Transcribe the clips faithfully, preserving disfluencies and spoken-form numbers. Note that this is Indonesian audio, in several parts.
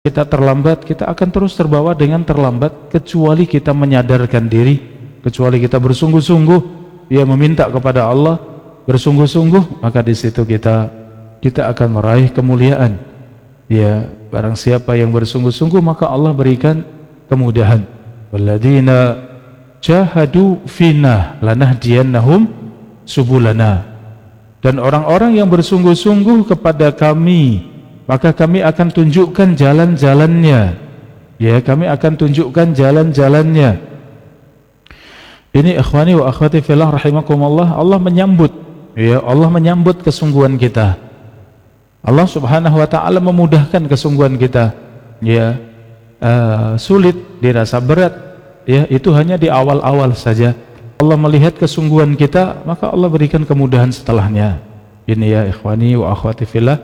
kita terlambat, kita akan terus terbawa dengan terlambat, kecuali kita menyadarkan diri, kecuali kita bersungguh-sungguh ya meminta kepada Allah, bersungguh-sungguh, maka di situ kita kita akan meraih kemuliaan. Ya, barang siapa yang bersungguh-sungguh maka Allah berikan kemudahan. Walladzina jahadu fina lanahdiyannahum subulana. Dan orang-orang yang bersungguh-sungguh kepada kami, maka kami akan tunjukkan jalan-jalannya. Ya, kami akan tunjukkan jalan-jalannya. Ini ikhwani wa akhwati fillah rahimakumullah, Allah menyambut, ya, Allah menyambut kesungguhan kita. Allah Subhanahu wa taala memudahkan kesungguhan kita. Ya, uh, sulit dirasa berat, ya, itu hanya di awal-awal saja. Allah melihat kesungguhan kita, maka Allah berikan kemudahan setelahnya. Ini ya ikhwani wa akhwati fillah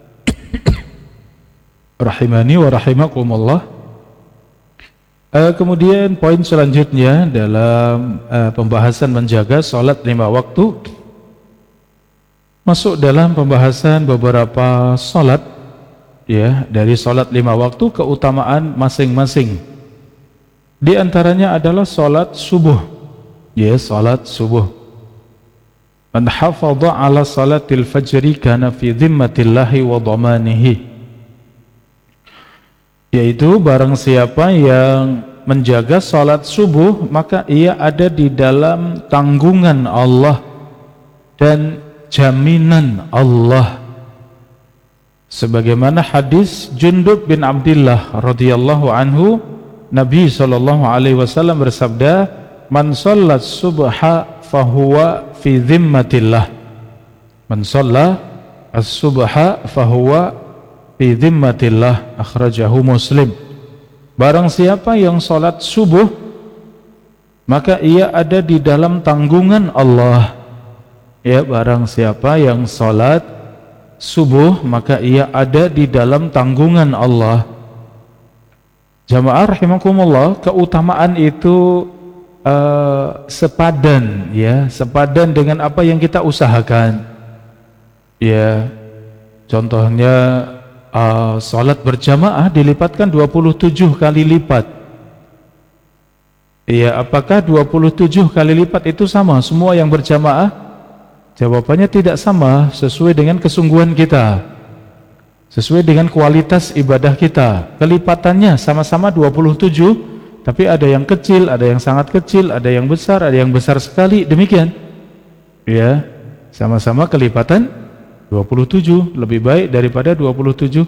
rahimani wa rahimakumullah. Uh, kemudian poin selanjutnya dalam uh, pembahasan menjaga salat lima waktu, masuk dalam pembahasan beberapa salat, ya, dari salat lima waktu, keutamaan masing-masing. Di antaranya adalah salat subuh, ya, salat subuh. Man hafadha ala salatil fajri kana fi dhimmatillahi wa dhamanihi. Yaitu barang siapa yang menjaga salat subuh, maka ia ada di dalam tanggungan Allah dan jaminan Allah. Sebagaimana hadis Jundub bin Abdullah radhiyallahu anhu, Nabi sallallahu alaihi wasallam bersabda, "Man shallat subha fahuwa fi dhimmatillah." Man shalla as-subha fahuwa fi dhimmatillah, akhrajahu Muslim. Barang siapa yang salat subuh, maka ia ada di dalam tanggungan Allah. Ya, barang siapa yang salat subuh, maka ia ada di dalam tanggungan Allah. Jamaah rahimakumullah, keutamaan itu uh, sepadan, ya, sepadan dengan apa yang kita usahakan. Ya, contohnya uh, salat berjamaah dilipatkan dua puluh tujuh kali lipat. Ya, apakah dua puluh tujuh kali lipat itu sama semua yang berjamaah? Jawabannya tidak sama, sesuai dengan kesungguhan kita, sesuai dengan kualitas ibadah kita. Kelipatannya sama-sama dua puluh tujuh, tapi ada yang kecil, ada yang sangat kecil, ada yang besar, ada yang besar sekali, demikian. Ya, sama-sama kelipatan dua puluh tujuh, lebih baik daripada dua puluh tujuh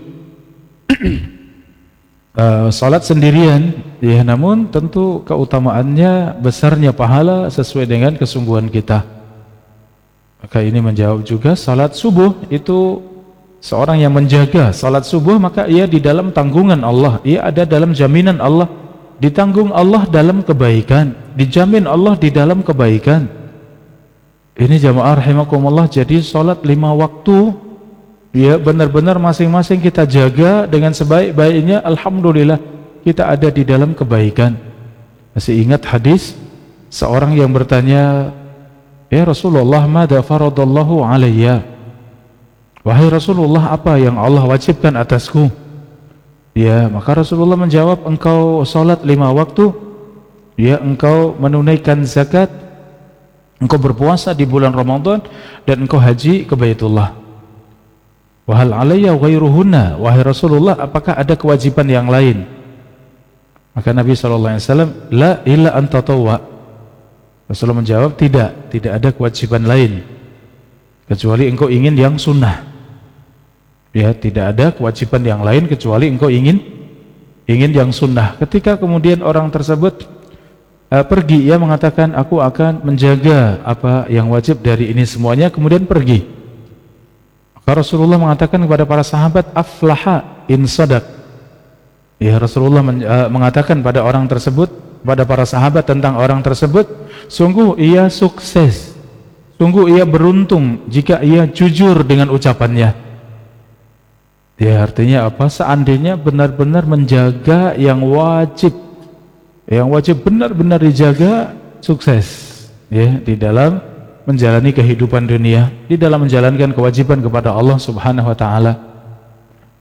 uh, salat sendirian. Ya, namun tentu keutamaannya, besarnya pahala sesuai dengan kesungguhan kita. Maka ini menjawab juga salat subuh itu, seorang yang menjaga salat subuh maka ia di dalam tanggungan Allah, ia ada dalam jaminan Allah, ditanggung Allah dalam kebaikan, dijamin Allah di dalam kebaikan. Ini jamaah rahimakumullah, jadi salat lima waktu, ya, benar-benar masing-masing kita jaga dengan sebaik-baiknya, alhamdulillah kita ada di dalam kebaikan. Masih ingat hadis seorang yang bertanya, "Ya Rasulullah, madza faradallahu alayya?" Wahai Rasulullah, apa yang Allah wajibkan atasku? Ya, maka Rasulullah menjawab, engkau salat lima waktu, ya, engkau menunaikan zakat, engkau berpuasa di bulan Ramadan, dan engkau haji ke Baitullah. Wahal alayya ghairuhunna, wahai Rasulullah, apakah ada kewajiban yang lain? Maka Nabi sallallahu alaihi wasallam, la illa an tatawwa. Rasulullah menjawab, tidak, tidak ada kewajiban lain kecuali engkau ingin yang sunnah. Ya, tidak ada kewajiban yang lain kecuali engkau ingin ingin yang sunnah. Ketika kemudian orang tersebut uh, pergi, ia mengatakan, aku akan menjaga apa yang wajib dari ini semuanya, kemudian pergi. Maka Rasulullah mengatakan kepada para sahabat, aflaha in sadaq. Ya, Rasulullah men, uh, mengatakan pada orang tersebut, pada para sahabat tentang orang tersebut, sungguh ia sukses, sungguh ia beruntung jika ia jujur dengan ucapannya. Ya, artinya apa? Seandainya benar-benar menjaga yang wajib, yang wajib benar-benar dijaga, sukses, ya, di dalam menjalani kehidupan dunia, di dalam menjalankan kewajiban kepada Allah Subhanahu wa taala.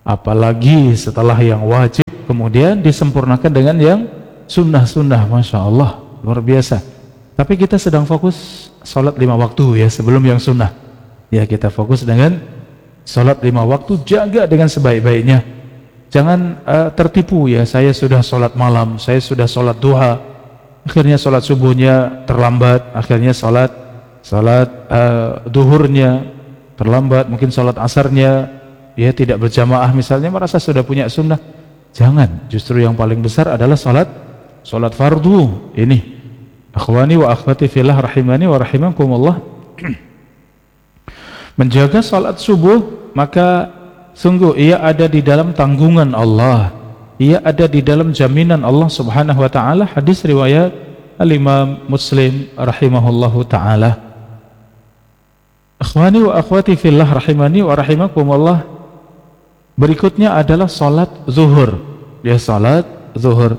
apalagi setelah yang wajib kemudian disempurnakan dengan yang sunnah-sunnah. Masya Allah, luar biasa. Tapi kita sedang fokus sholat lima waktu ya, sebelum yang sunnah ya. Kita fokus dengan sholat lima waktu, jaga dengan sebaik-baiknya. Jangan uh, tertipu ya, saya sudah sholat malam, saya sudah sholat duha, akhirnya sholat subuhnya terlambat, akhirnya sholat sholat uh, duhurnya terlambat, mungkin sholat asarnya ya tidak berjamaah misalnya, merasa sudah punya sunnah. Jangan, justru yang paling besar adalah sholat sholat fardu ini. Akhwani wa akhwati fillah rahimani wa rahimakumullah. Menjaga sholat subuh, maka sungguh ia ada di dalam tanggungan Allah, ia ada di dalam jaminan Allah subhanahu wa ta'ala. Hadis riwayat Al-Imam Muslim rahimahullahu ta'ala. Akhwani wa akhwati fillah rahimani wa rahimakumullah. Berikutnya adalah salat zuhur. Ya, salat zuhur.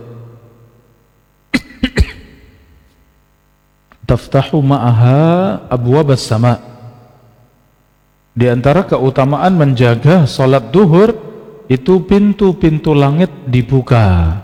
Taftahu ma'aha abwabas sama. Di antara keutamaan menjaga salat zuhur itu pintu-pintu langit dibuka.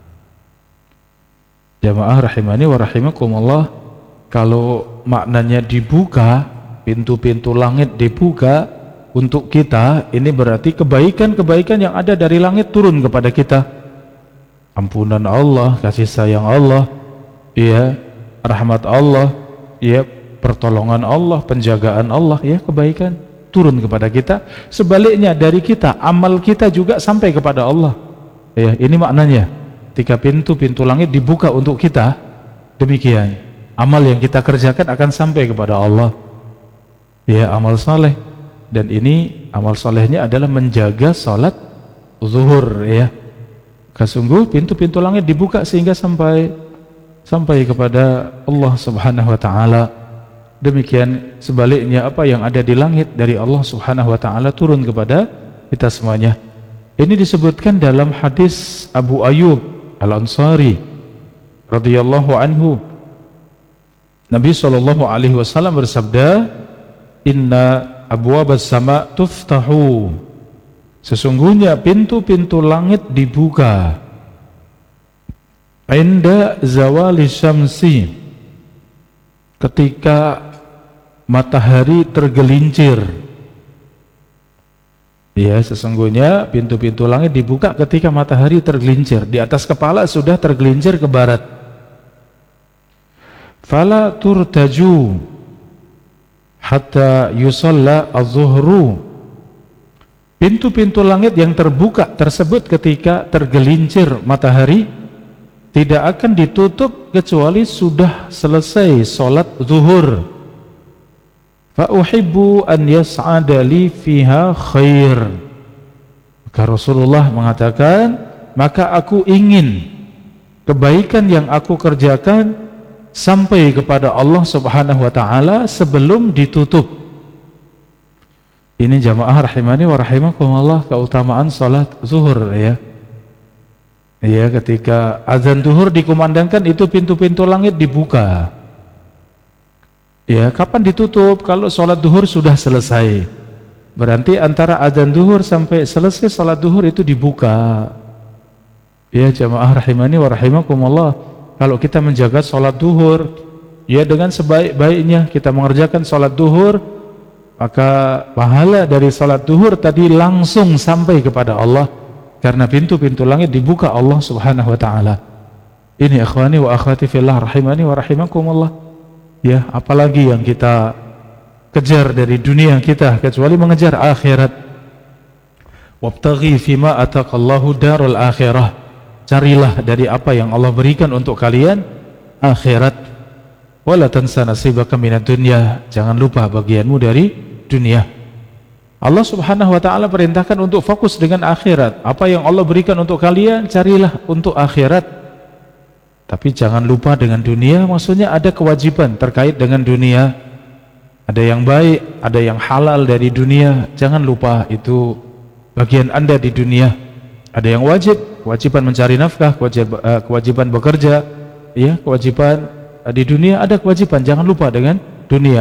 Jamaah rahimani wa rahimakumullah, kalau maknanya dibuka, pintu-pintu langit dibuka untuk kita, ini berarti kebaikan-kebaikan yang ada dari langit turun kepada kita. Ampunan Allah, kasih sayang Allah, ya, rahmat Allah, ya, pertolongan Allah, penjagaan Allah, ya, kebaikan turun kepada kita. Sebaliknya dari kita, amal kita juga sampai kepada Allah. Ya, ini maknanya. Ketika pintu-pintu langit dibuka untuk kita, demikian amal yang kita kerjakan akan sampai kepada Allah. Ya, amal saleh. Dan ini amal salehnya adalah menjaga salat zuhur ya. Sungguh pintu-pintu langit dibuka sehingga sampai sampai kepada Allah Subhanahu wa taala. Demikian sebaliknya, apa yang ada di langit dari Allah Subhanahu wa taala turun kepada kita semuanya. Ini disebutkan dalam hadis Abu Ayyub Al-Ansari radhiyallahu anhu. Nabi sallallahu alaihi wasallam bersabda, "Inna abwabas sama tuftahu." Sesungguhnya pintu-pintu langit dibuka inda zawali syamsi, ketika matahari tergelincir. Ya, sesungguhnya pintu-pintu langit dibuka ketika matahari tergelincir. Di atas kepala sudah tergelincir ke barat. Fala turtaju hatta yusalla az-zuhru. Pintu-pintu langit yang terbuka tersebut ketika tergelincir matahari tidak akan ditutup kecuali sudah selesai salat zuhur. Fa uhibbu an yas'ada li fiha khair. Maka Rasulullah mengatakan, maka aku ingin kebaikan yang aku kerjakan sampai kepada Allah Subhanahu wa taala sebelum ditutup. Ini jamaah rahimani wa rahimakumullah, keutamaan salat zuhur ya. Ya, ketika azan zuhur dikumandangkan itu pintu-pintu langit dibuka. Ya, kapan ditutup? Kalau salat zuhur sudah selesai. Berarti antara azan zuhur sampai selesai salat zuhur itu dibuka. Ya, jamaah rahimani wa rahimakumullah. Kalau kita menjaga salat zuhur ya dengan sebaik-baiknya, kita mengerjakan salat zuhur, maka pahala dari salat zuhur tadi langsung sampai kepada Allah karena pintu-pintu langit dibuka Allah Subhanahu wa taala. Ini akhwani wa akhwati fillah rahimani wa rahimakumullah. Ya, apalagi yang kita kejar dari dunia kita kecuali mengejar akhirat. Wabtaghi fima ataqallahu darul akhirah. Carilah dari apa yang Allah berikan untuk kalian akhirat. Wala tansa nasibaka minad dunya. Jangan lupa bagianmu dari dunia. Allah Subhanahu wa taala perintahkan untuk fokus dengan akhirat. Apa yang Allah berikan untuk kalian, carilah untuk akhirat. Tapi jangan lupa dengan dunia, maksudnya ada kewajiban terkait dengan dunia. Ada yang baik, ada yang halal dari dunia. Jangan lupa itu bagian Anda di dunia. Ada yang wajib, kewajiban mencari nafkah, kewajiban, uh, kewajiban bekerja, ya, kewajiban uh, di dunia ada kewajiban. Jangan lupa dengan dunia.